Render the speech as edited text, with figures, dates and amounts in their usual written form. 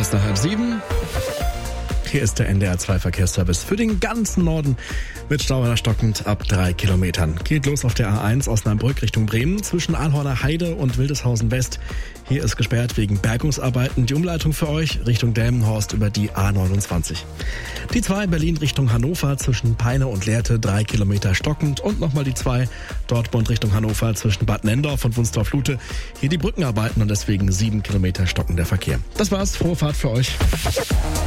Kurz nach 6:30. Hier ist der NDR 2 Verkehrsservice für den ganzen Norden mit Stau stockend ab 3 Kilometern. Geht los auf der A1 Osnabrück Richtung Bremen zwischen Ahlhorner Heide und Wildeshausen West. Hier ist gesperrt wegen Bergungsarbeiten. Die Umleitung für euch Richtung Delmenhorst über die A29. Die 2 Berlin Richtung Hannover zwischen Peine und Lehrte 3 Kilometer stockend und nochmal die 2 Dortmund Richtung Hannover zwischen Bad Nendorf und Wunsdorf-Lute. Hier die Brückenarbeiten und deswegen 7 Kilometer stockender Verkehr. Das war's. Frohe Fahrt für euch.